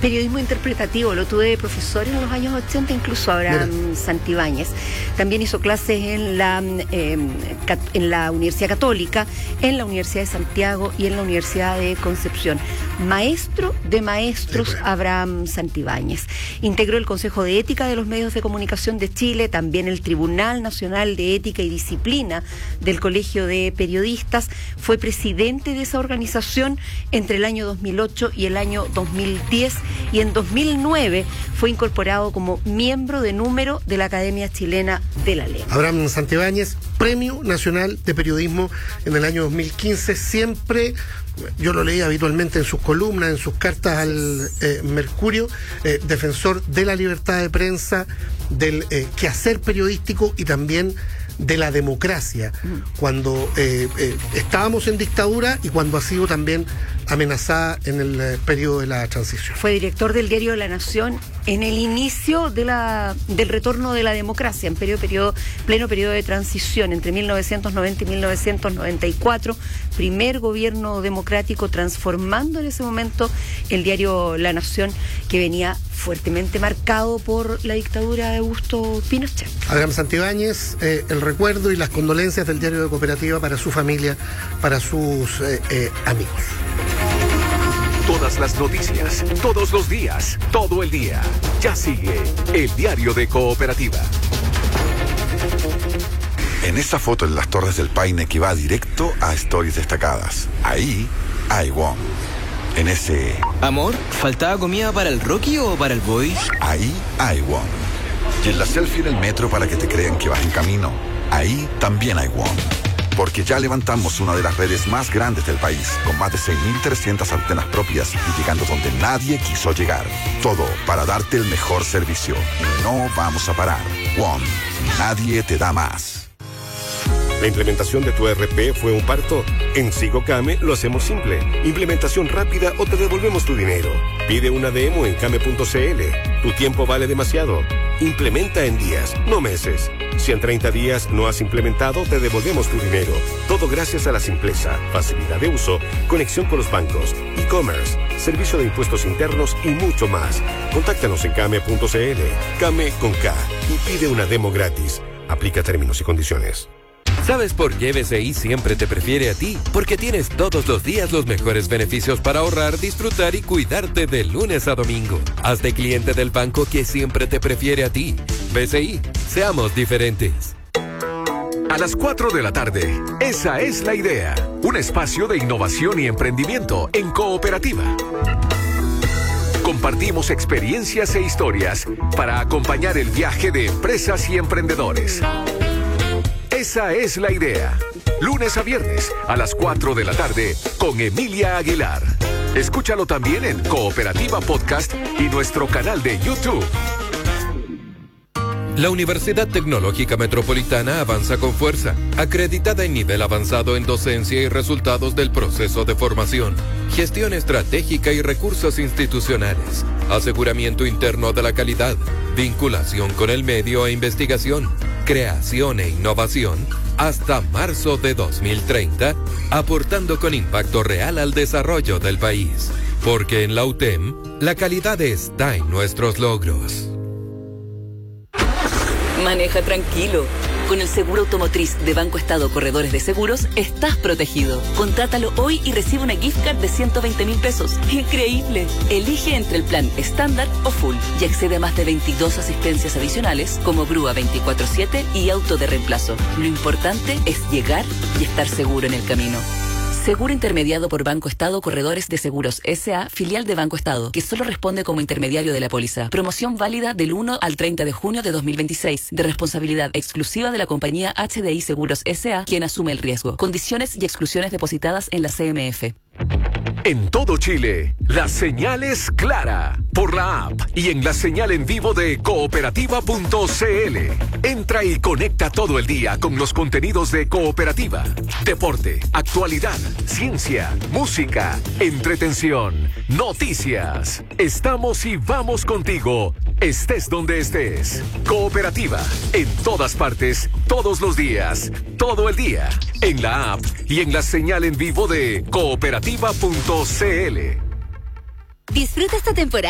periodismo interpretativo, lo tuve de profesor en los años 80, incluso Abraham Santibáñez. También hizo clases en la Universidad Católica, en la Universidad de Santiago y en la Universidad de Concepción. Maestro de maestros, Abraham Santibáñez. Integró el Consejo de Ética de los Medios de Comunicación de Chile, también el Tribunal Nacional de Ética y Disciplina del Colegio de Periodistas. Fue presidente de esa organización entre el año 2008 y el año 2010, y en 2009 fue incorporado como miembro de número de la Academia Chilena de la Lengua. Abraham Santibáñez, Premio Nacional de Periodismo en el año 2015, siempre, yo lo leí habitualmente en sus columnas, en sus cartas al Mercurio, defensor de la libertad de prensa, del quehacer periodístico y también de la democracia, cuando estábamos en dictadura y cuando ha sido también amenazada en el periodo de la transición. Fue director del Diario de la Nación en el inicio del retorno de la democracia, en pleno periodo de transición, entre 1990 y 1994, primer gobierno democrático, transformando en ese momento el Diario La Nación, que venía fuertemente marcado por la dictadura de Augusto Pinochet. Abraham Santibáñez, el recuerdo y las condolencias del Diario de Cooperativa para su familia, para sus amigos. Todas las noticias, todos los días, todo el día. Ya sigue el Diario de Cooperativa. En esa foto en las Torres del Paine que va directo a Stories Destacadas, ahí hay WOM. En ese... Amor, ¿faltaba comida para el Rocky o para el Boy? Ahí hay WOM. Y en la selfie en el metro para que te crean que vas en camino, ahí también hay WOM. Porque ya levantamos una de las redes más grandes del país, con más de 6.300 antenas propias y llegando donde nadie quiso llegar. Todo para darte el mejor servicio. Y no vamos a parar. WOM. Nadie te da más. ¿La implementación de tu ERP fue un parto? En Sigocame lo hacemos simple. Implementación rápida o te devolvemos tu dinero. Pide una demo en came.cl. Tu tiempo vale demasiado. Implementa en días, no meses. Si en 30 días no has implementado, te devolvemos tu dinero. Todo gracias a la simpleza, facilidad de uso, conexión con los bancos, e-commerce, servicio de impuestos internos y mucho más. Contáctanos en came.cl. Came con K y pide una demo gratis. Aplica términos y condiciones. ¿Sabes por qué BCI siempre te prefiere a ti? Porque tienes todos los días los mejores beneficios para ahorrar, disfrutar y cuidarte de lunes a domingo. Hazte cliente del banco que siempre te prefiere a ti. BCI, seamos diferentes. A las 4 de la tarde, esa es la idea. Un espacio de innovación y emprendimiento en Cooperativa. Compartimos experiencias e historias para acompañar el viaje de empresas y emprendedores. Esa es la idea. Lunes a viernes a las 4 de la tarde con Emilia Aguilar. Escúchalo también en Cooperativa Podcast y nuestro canal de YouTube. La Universidad Tecnológica Metropolitana avanza con fuerza, acreditada en nivel avanzado en docencia y resultados del proceso de formación, gestión estratégica y recursos institucionales, aseguramiento interno de la calidad, vinculación con el medio e investigación, creación e innovación, hasta marzo de 2030, aportando con impacto real al desarrollo del país. Porque en la UTEM, la calidad está en nuestros logros. Maneja tranquilo. Con el seguro automotriz de Banco Estado Corredores de Seguros, estás protegido. Contrátalo hoy y recibe una gift card de 120.000 pesos. ¡Increíble! Elige entre el plan estándar o full y accede a más de 22 asistencias adicionales como grúa 24/7 y auto de reemplazo. Lo importante es llegar y estar seguro en el camino. Seguro intermediado por Banco Estado Corredores de Seguros S.A., filial de Banco Estado, que solo responde como intermediario de la póliza. Promoción válida del 1 al 30 de junio de 2026, de responsabilidad exclusiva de la compañía HDI Seguros S.A., quien asume el riesgo. Condiciones y exclusiones depositadas en la CMF. En todo Chile, la señal es clara. Por la app y en la señal en vivo de cooperativa.cl. Entra y conecta todo el día con los contenidos de Cooperativa. Deporte, actualidad, ciencia, música, entretención, noticias. Estamos y vamos contigo, estés donde estés. Cooperativa, en todas partes, todos los días, todo el día. En la app y en la señal en vivo de cooperativa.cl. Disfruta esta temporada